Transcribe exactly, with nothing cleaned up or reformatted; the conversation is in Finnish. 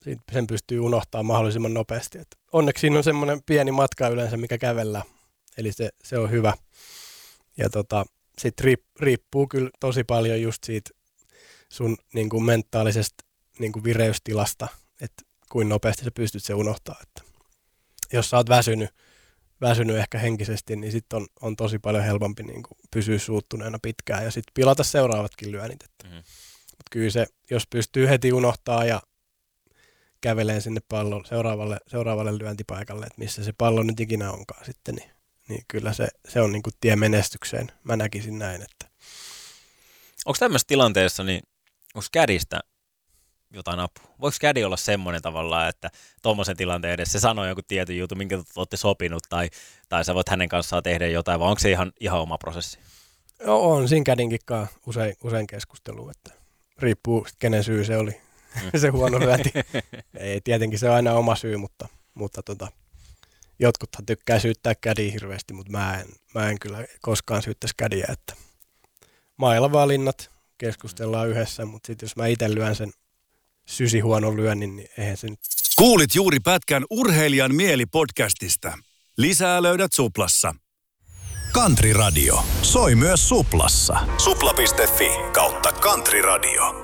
Siitä sen pystyy unohtamaan mahdollisimman nopeasti. Et onneksi siinä on semmoinen pieni matka yleensä, mikä kävellään. Eli se, se on hyvä. Ja tota, sitten riip, riippuu kyllä tosi paljon just siitä sun niin kuin mentaalisesta niin kuin vireystilasta, että kuinka nopeasti sä pystyt se unohtaa. Että jos sä oot väsynyt, väsynyt ehkä henkisesti, niin sitten on, on tosi paljon helpompi niin kuin pysyä suuttuneena pitkään ja sitten pilata seuraavatkin lyönnit. Mm-hmm. Mutta kyllä se, jos pystyy heti unohtaa ja kävelee sinne pallon seuraavalle, seuraavalle lyöntipaikalle, että missä se pallo nyt ikinä onkaan sitten, niin, niin kyllä se, se on niin kuin tie menestykseen. Mä näkisin näin. Että. Onko tämmöisessä tilanteessa, niin onko kädistä jotain apua? Voiko kädi olla semmoinen tavallaan, että tuommoisen tilanteen edessä se sanoo joku tietyn jutun, minkä te olette sopinut, tai, tai sä voit hänen kanssaan tehdä jotain, vai onko se ihan, ihan oma prosessi? No, on siinä kädinkin usein, usein keskustelu, että riippuu kenen syy se oli. Mm. se huono lyönti. Ei, tietenkin se on aina oma syy, mutta, mutta tota, jotkuthan tykkää syyttää kädiä hirveästi, mutta mä en, mä en kyllä koskaan syyttäisi kädiä. Että mailavalinnat keskustellaan mm. yhdessä, mutta sitten jos mä itse lyön sen sysi huonon lyönnin, niin eihän se nyt. Kuulit juuri pätkän Urheilijan mieli-podcastista. Lisää löydät Suplassa. Country Radio. Soi myös Suplassa. Supla piste fi kautta Country Radio.